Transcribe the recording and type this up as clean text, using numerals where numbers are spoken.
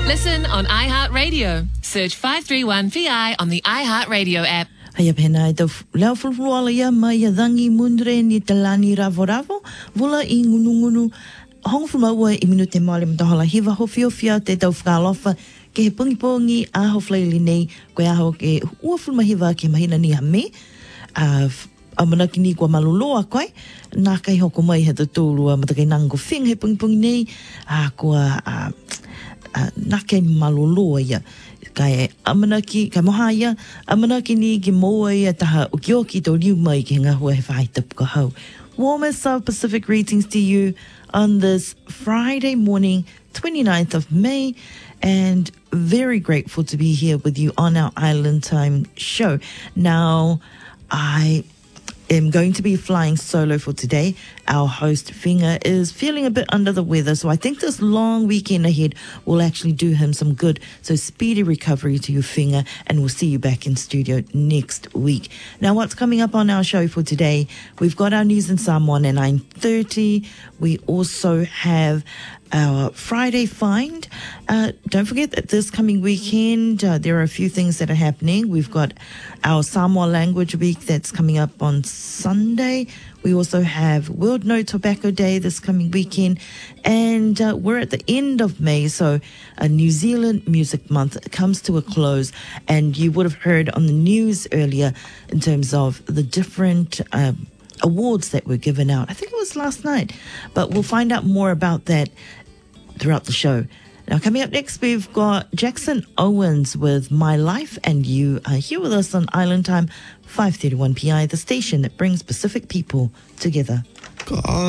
Listen on iHeartRadio. Search 531VI on the iHeartRadio app. Haya pena e tau leo fulfuala ia mai a dangi mundre ni talani ravo vula I ngunu hong fumaua I minute male mtahola hiva hofiofia te tau whakalofa ke he pungi a hofleili nei koe aho ke ua fulmahiva ke mahina ni a me a manaki ni kua maloloa koe nā kai hoko mai he tatūrua matakai nango whing he pungi nei a kua nā kai maloloa ia kai amanaki, kai moha ia, amanaki ni ki moa ia taha ukioki tō liu mai ki ngahua he whai tapuka hau. Warmest South Pacific greetings to you on this Friday morning, 29th of May, and very grateful to be here with you on our Island Time show. Now, I am going to be flying solo for today. Our host, Finger, is feeling a bit under the weather, so I think this long weekend ahead will actually do him some good. So speedy recovery to you, Finger, and we'll see you back in studio next week. Now, what's coming up on our show for today? We've got our news in Samoan at 9:30. We also have our Friday Find. Don't forget that this coming weekend, there are a few things that are happening. We've got our Samoa Language Week that's coming up on Sunday. We also have World No Tobacco Day this coming weekend. And we're at the end of May, so New Zealand Music Month comes to a close. And you would have heard on the news earlier in terms of the different awards that were given out. I think it was last night. But we'll find out more about that throughout the show. Now, coming up next, we've got Jackson Owens with My Life, and you are here with us on Island Time, 5:31 PI, the station that brings Pacific people together.